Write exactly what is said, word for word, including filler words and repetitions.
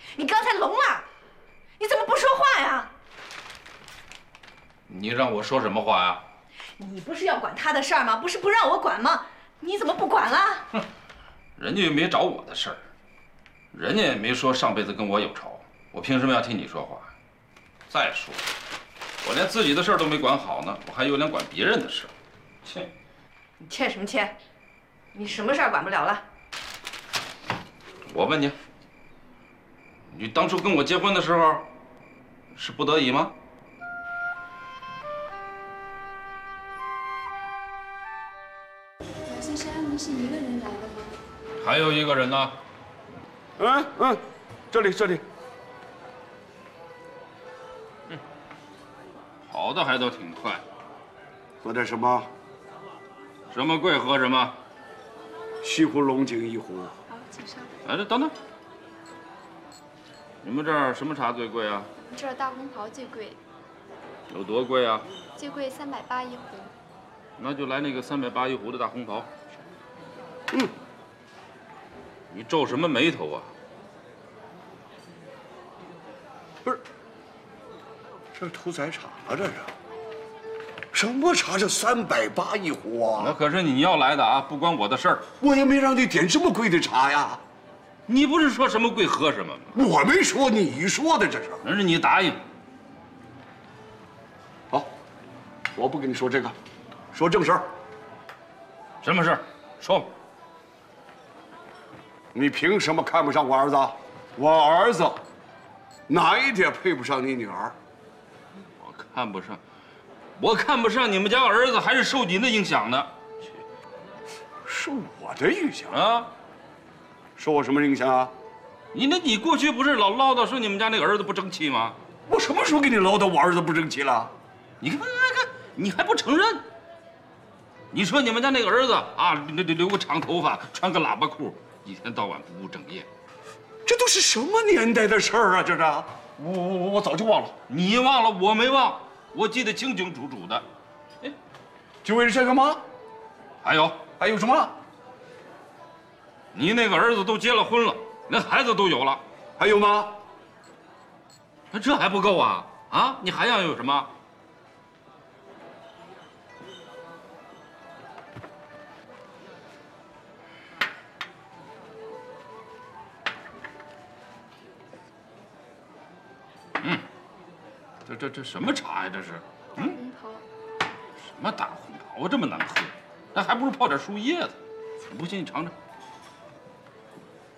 你刚才聋了？你怎么不说话呀？ 你让我说什么话呀？ 你不是要管他的事儿吗？不是不让我管吗？你怎么不管了？ 哼，人家又没找我的事儿，人家也没说上辈子跟我有仇，我凭什么要替你说话？再说，我连自己的事儿都没管好呢，我还有脸管别人的事？切！ 你切什么切？你什么事儿管不了了？ 我问你，你当初跟我结婚的时候，是不得已吗？ 老先生，你是一个人来的吗？ 还有一个人呢。 嗯嗯，这里这里。 嗯，跑的还都挺快。 喝点什么？ 什么贵喝什么。 西湖龙井一壶。 好，请上。 哎，等等，你们这儿什么茶最贵啊？ 我们这儿大红袍最贵， 有多贵啊？ 最贵三百八一壶。 那就来那个三百八一壶的大红袍。嗯，你皱什么眉头啊？ 不是，这是屠宰场啊，这是。什么茶是三百八一壶啊？ 那可是你要来的啊，不关我的事儿。 我也没让你点这么贵的茶呀。 你不是说什么贵喝什么吗？ 我没说，你说的这是。 那是你答应。 好，我不跟你说这个，说正事儿。 什么事儿？说吧。 你凭什么看不上我儿子？我儿子哪一点配不上你女儿？ 我看不上。我看不上你们家儿子，还是受你的影响呢。 受我的影响啊？ 受我什么影响啊？ 你那，你过去不是老唠叨说你们家那个儿子不争气吗？ 我什么时候给你唠叨我儿子不争气了？ 你看，看，你还不承认？你说你们家那个儿子啊，留留留个长头发，穿个喇叭裤，一天到晚不务正业， 这都是什么年代的事儿啊？这是，我我我早就忘了。 你忘了，我没忘。我记得清清楚楚的，哎， 就为了这个吗？ 还有还有什么？ 你那个儿子都结了婚了，连孩子都有了， 还有吗？ 那这还不够啊？啊，你还要有什么？嗯。这这这什么茶呀？这是， 大红袍。 什么大红袍啊？这么难喝，那还不如泡点树叶子。不信你尝尝。